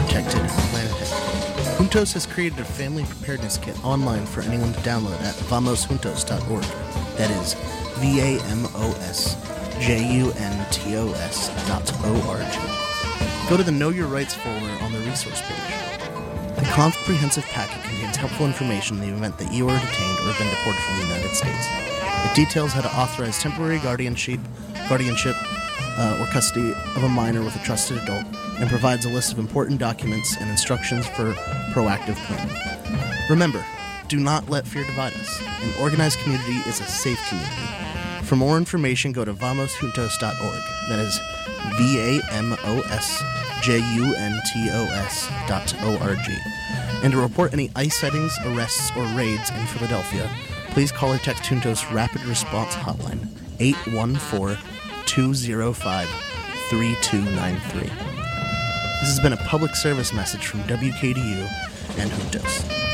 protected planet. Juntos has created a family preparedness kit online for anyone to download at vamosjuntos.org. That is VAMOSJUNTOS.org. Go to the Know Your Rights folder on the resource page. The comprehensive packet contains helpful information in the event that you are detained or have been deported from the United States. It details how to authorize temporary guardianship, or custody of a minor with a trusted adult, and provides a list of important documents and instructions for proactive planning. Remember, do not let fear divide us. An organized community is a safe community. For more information, go to vamosjuntos.org. That is VAMOSJUNTOS.org. And to report any ICE sightings, arrests, or raids in Philadelphia, please call or text Juntos Rapid Response Hotline, 814-205-3293. This has been a public service message from WKDU and Juntos.